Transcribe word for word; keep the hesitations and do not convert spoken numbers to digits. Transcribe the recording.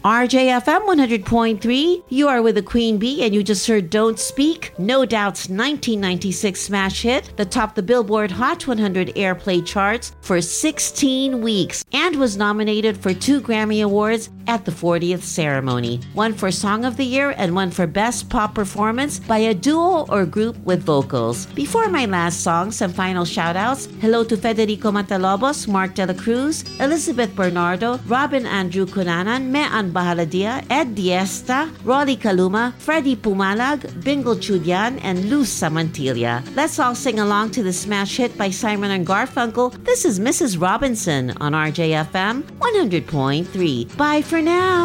R J F M one hundred point three, you are with the Queen Bee and you just heard Don't Speak, No Doubt's nineteen ninety-six smash hit that topped the Billboard Hot one hundred airplay charts for sixteen weeks and was nominated for two Grammy Awards at the fortieth ceremony, one for Song of the Year and one for Best Pop Performance by a duo or group with vocals. Before my last song, some final shout-outs. Hello to Federico Matalobos, Mark De La Cruz, Elizabeth Bernardo, Robin Andrew Cunanan, Mean Bahaladia, Ed Diesta, Rolly Kaluma, Freddie Pumalag, Bingo Chudian, and Luz Samantilla. Let's all sing along to the smash hit by Simon and Garfunkel. This is Missus Robinson on R J F M one hundred point three. Bye for now.